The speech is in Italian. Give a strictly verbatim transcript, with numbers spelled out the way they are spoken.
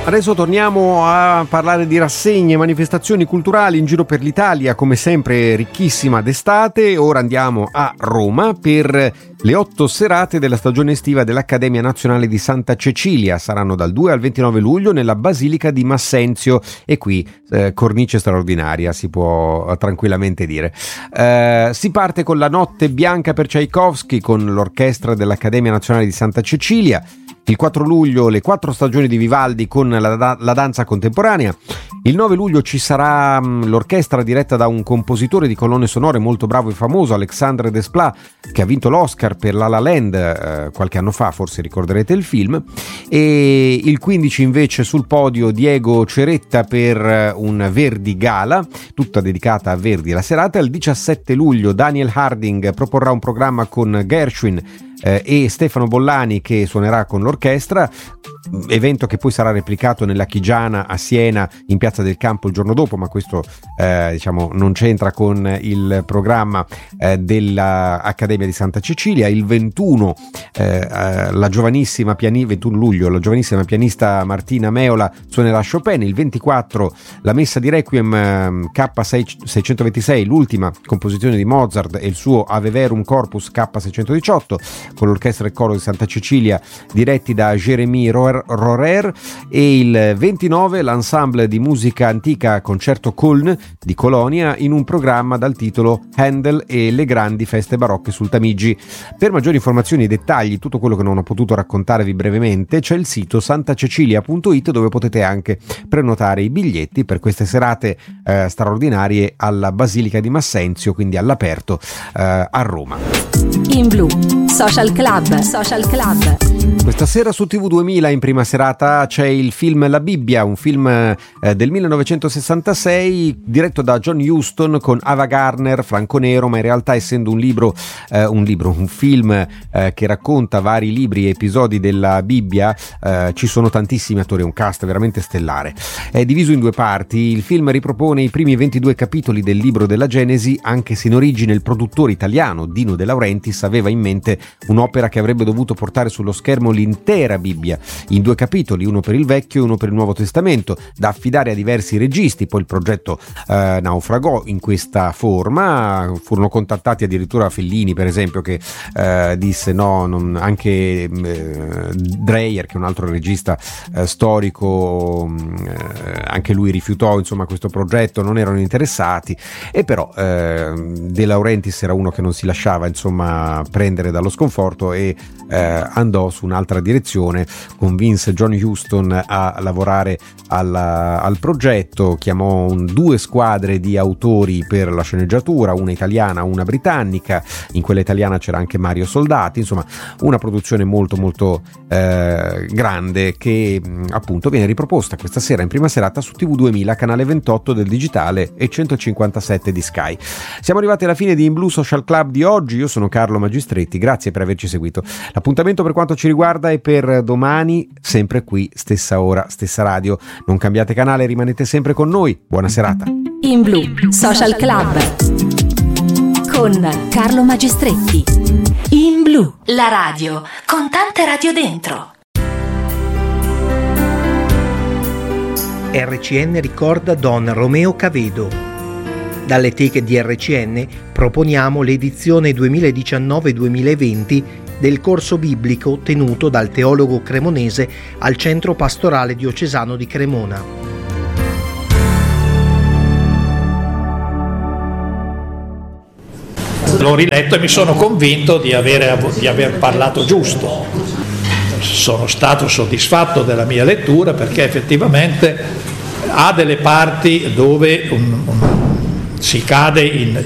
Adesso torniamo a parlare di rassegne, manifestazioni culturali in giro per l'Italia, come sempre ricchissima d'estate. Ora andiamo a Roma per le otto serate della stagione estiva dell'Accademia Nazionale di Santa Cecilia. Saranno dal due al ventinove luglio nella Basilica di Massenzio e qui eh, cornice straordinaria, si può tranquillamente dire. Eh, si parte con la Notte Bianca per Tchaikovsky con l'orchestra dell'Accademia Nazionale di Santa Cecilia. Il quattro luglio le quattro stagioni di Vivaldi con la, la danza contemporanea. Il nove luglio ci sarà mh, l'orchestra diretta da un compositore di colonne sonore molto bravo e famoso, Alexandre Desplat, che ha vinto l'Oscar per La La Land eh, qualche anno fa, forse ricorderete il film. E il quindici invece sul podio Diego Ceretta per un Verdi Gala, tutta dedicata a Verdi la serata. Il diciassette luglio Daniel Harding proporrà un programma con Gershwin Eh, e Stefano Bollani che suonerà con l'orchestra, evento che poi sarà replicato nella Chigiana a Siena in Piazza del Campo il giorno dopo, ma questo eh, diciamo non c'entra con il programma eh, dell'Accademia di Santa Cecilia. Il ventuno eh, la giovanissima piani- ventuno luglio la giovanissima pianista Martina Meola suonerà Chopin. Il ventiquattro la messa di Requiem eh, K seicentoventisei, l'ultima composizione di Mozart, e il suo Ave Verum Corpus K seicentodiciotto con l'orchestra e coro di Santa Cecilia diretti da Jérémy Rorer. E il ventinove l'ensemble di musica antica Concerto Köln di Colonia in un programma dal titolo Handel e le grandi feste barocche sul Tamigi. Per maggiori informazioni e dettagli, tutto quello che non ho potuto raccontarvi brevemente, c'è il sito santacecilia punto it dove potete anche prenotare i biglietti per queste serate eh, straordinarie alla Basilica di Massenzio, quindi all'aperto eh, a Roma. In Blu Social Club, Social Club. Questa sera su T V duemila in prima serata c'è il film La Bibbia, un film eh, del millenovecentosessantasei diretto da John Huston con Ava Gardner, Franco Nero, ma in realtà essendo un libro, eh, un libro, un film eh, che racconta vari libri e episodi della Bibbia, eh, ci sono tantissimi attori, un cast veramente stellare. È diviso in due parti. Il film ripropone i primi ventidue capitoli del libro della Genesi, anche se in origine il produttore italiano Dino De Laurentiis aveva in mente un'opera che avrebbe dovuto portare sullo schermo l'intera Bibbia in due capitoli, uno per il Vecchio e uno per il Nuovo Testamento, da affidare a diversi registi. Poi il progetto eh, naufragò in questa forma, furono contattati addirittura Fellini, per esempio, che eh, disse no, non, anche eh, Dreyer, che è un altro regista eh, storico, eh, anche lui rifiutò insomma questo progetto, non erano interessati. E però eh, De Laurentiis era uno che non si lasciava insomma prendere dallo sconforto e eh, andò su un'altra direzione, convinse John Huston a lavorare alla, al progetto, chiamò un, due squadre di autori per la sceneggiatura, una italiana, una britannica. In quella italiana c'era anche Mario Soldati, insomma una produzione molto molto eh, grande che appunto viene riproposta questa sera in prima serata su T V duemila, canale ventotto del digitale e centocinquantasette di Sky. Siamo arrivati alla fine di In Blu Social Club di oggi. Io sono Carlo Magistretti, grazie per averci seguito. L'appuntamento per quanto ci riguarda è per domani, sempre qui, stessa ora, stessa radio. Non cambiate canale, rimanete sempre con noi. Buona serata. In Blu Social Club con Carlo Magistretti. In Blu, la radio con tante radio dentro. R C N ricorda Don Romeo Cavedo. Dalle teche di R C N proponiamo l'edizione duemiladiciannove duemilaventi del corso biblico tenuto dal teologo cremonese al Centro Pastorale Diocesano di Cremona. L'ho riletto e mi sono convinto di avere, di aver parlato giusto. Sono stato soddisfatto della mia lettura perché effettivamente ha delle parti dove un, un, si cade in,